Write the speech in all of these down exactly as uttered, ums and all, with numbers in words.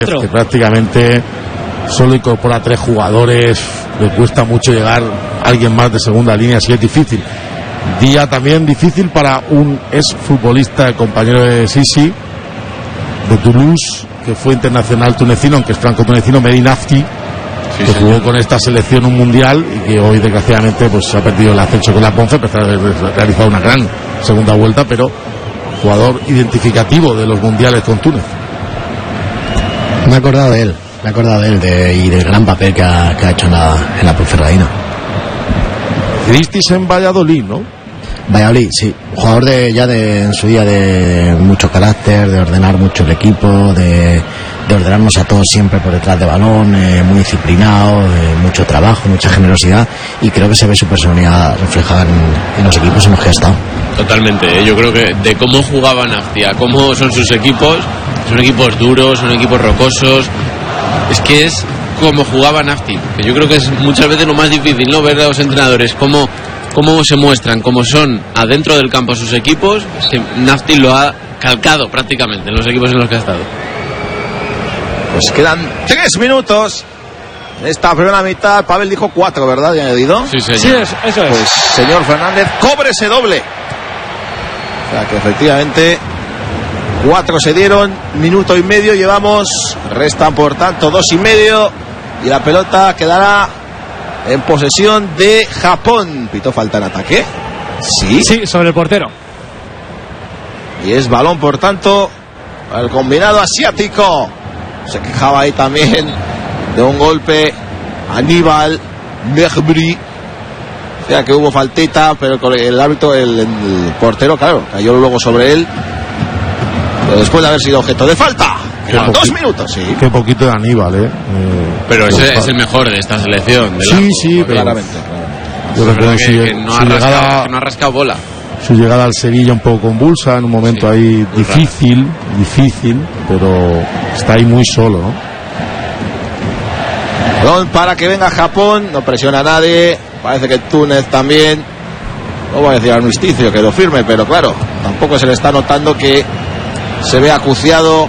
que prácticamente solo incorpora tres jugadores, le cuesta mucho llegar a alguien más de segunda línea, así es difícil. Día también difícil para un exfutbolista, compañero de Sisi, de Toulouse, que fue internacional tunecino, aunque es franco-tunecino, Mehdi Nafti, sí, que jugó con esta selección un mundial y que hoy desgraciadamente pues ha perdido el ascenso con la Ponce, pero ha realizado una gran segunda vuelta, pero jugador identificativo de los mundiales con Túnez. Me he acordado de él, me he acordado de él de, y del gran papel que ha, que ha hecho en la, en la Ponferradina. Cristis en Valladolid, ¿no? Valladolid, sí. Jugador de ya de en su día de mucho carácter, de ordenar mucho el equipo, de, de ordenarnos a todos siempre por detrás de balón, eh, muy disciplinado, de mucho trabajo, mucha generosidad, y creo que se ve su personalidad reflejada en, en los equipos en los que ha estado. Totalmente, yo creo que de cómo jugaba Nafti, a cómo son sus equipos, son equipos duros, son equipos rocosos, es que es como jugaba Nafti, que yo creo que es muchas veces lo más difícil, ¿no? Ver a los entrenadores cómo, cómo se muestran, cómo son adentro del campo sus equipos, es que Nafti lo ha calcado prácticamente en los equipos en los que ha estado. Pues quedan tres minutos en esta primera mitad. Pavel dijo cuatro, ¿verdad? ¿Ya añadido? Sí, señor. Sí, es, eso es. Pues señor Fernández, cobre ese doble. O sea que efectivamente cuatro se dieron, minuto y medio llevamos, restan por tanto dos y medio y la pelota quedará en posesión de Japón. ¿Pitó falta en ataque? Sí. Sí, sobre el portero. Y es balón por tanto al combinado asiático. Se quejaba ahí también de un golpe Aníbal Mejbri. O sea que hubo faltita, pero el árbitro, el, el portero, claro, cayó luego sobre él. Pero después de haber sido objeto de falta. Quedan dos minutos, sí. Qué poquito de Aníbal, ¿eh? eh pero ese es el mejor de esta selección. De sí, sí, pero claramente. claramente. Yo creo que, que, sí, que, no ha llegada, rascado, que no ha rascado bola. Su llegada al Sevilla un poco convulsa, en un momento sí, ahí difícil, raro. difícil, pero está ahí muy solo, ¿no? Balón para que venga Japón, no presiona a nadie. Parece que Túnez también, no voy a decir armisticio, quedó firme, pero claro, tampoco se le está notando que se ve acuciado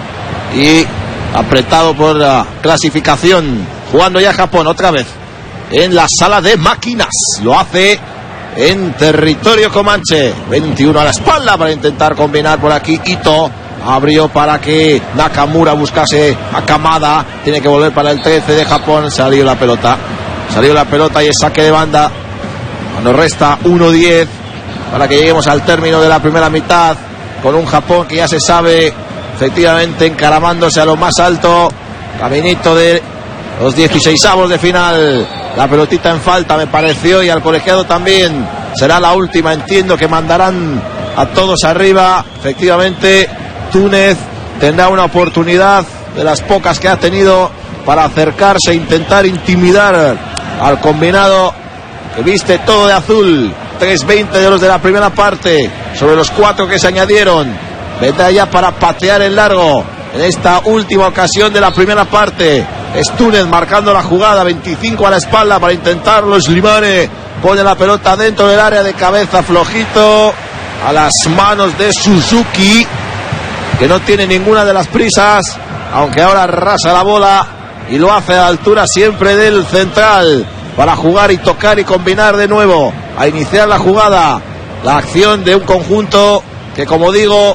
y apretado por la clasificación. Jugando ya Japón otra vez en la sala de máquinas, lo hace en territorio comanche. Veintiuno a la espalda para intentar combinar por aquí. Ito abrió para que Nakamura buscase a Kamada. Tiene que volver para el trece de Japón. Salió la pelota. Salió la pelota y es saque de banda. Nos resta uno diez para que lleguemos al término de la primera mitad. Con un Japón que ya se sabe efectivamente encaramándose a lo más alto. Caminito de los dieciseisavos de final. La pelotita en falta me pareció, y al colegiado también. Será la última, entiendo que mandarán a todos arriba. Efectivamente Túnez tendrá una oportunidad de las pocas que ha tenido para acercarse e intentar intimidar al combinado que viste todo de azul. Tres veinte de los de la primera parte sobre los cuatro que se añadieron. Vendrá ya para patear el largo en esta última ocasión de la primera parte. Es Túnez marcando la jugada, veinticinco a la espalda para intentarlo. Slimane pone la pelota dentro del área de cabeza, flojito, a las manos de Suzuki, que no tiene ninguna de las prisas, aunque ahora arrasa la bola y lo hace a la altura siempre del central para jugar y tocar y combinar de nuevo, a iniciar la jugada, la acción de un conjunto que, como digo,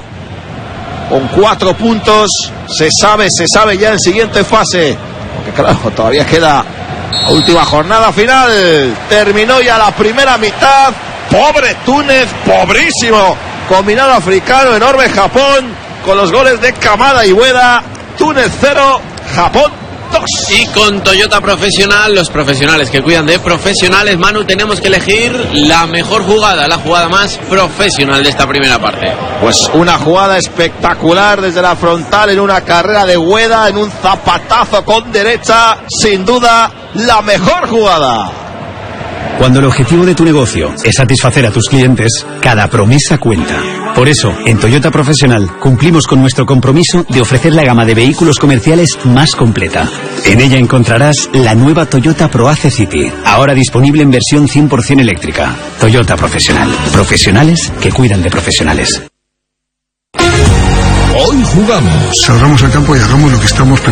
con cuatro puntos se sabe, se sabe ya en siguiente fase, porque claro, todavía queda la última jornada final. Terminó ya la primera mitad. Pobre Túnez, pobrísimo combinado africano, enorme Japón, con los goles de Kamada y Ueda. Túnez cero, Japón dos. Y con Toyota Profesional, los profesionales que cuidan de profesionales, Manu, tenemos que elegir la mejor jugada, la jugada más profesional de esta primera parte. Pues una jugada espectacular desde la frontal, en una carrera de Ueda, en un zapatazo con derecha, sin duda la mejor jugada. Cuando el objetivo de tu negocio es satisfacer a tus clientes, cada promesa cuenta. Por eso, en Toyota Profesional cumplimos con nuestro compromiso de ofrecer la gama de vehículos comerciales más completa. En ella encontrarás la nueva Toyota ProAce City, ahora disponible en versión cien por ciento eléctrica. Toyota Profesional. Profesionales que cuidan de profesionales. Hoy jugamos. Salgamos al campo y hagamos lo que estamos preparados.